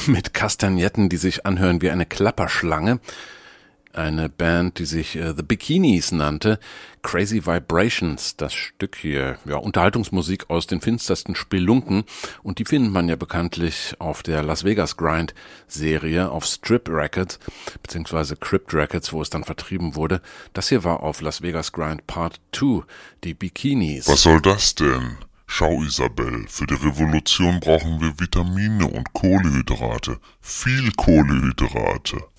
mit Kastagnetten, die sich anhören wie eine Klapperschlange. Eine Band, die sich The Bikinis nannte. Crazy Vibrations, das Stück hier. Ja, Unterhaltungsmusik aus den finstersten Spelunken. Und die findet man ja bekanntlich auf der Las Vegas Grind Serie auf Strip Records, beziehungsweise Crypt Records, wo es dann vertrieben wurde. Das hier war auf Las Vegas Grind Part 2, die Bikinis. Was soll das denn? Schau, Isabel, für die Revolution brauchen wir Vitamine und Kohlenhydrate. Viel Kohlenhydrate.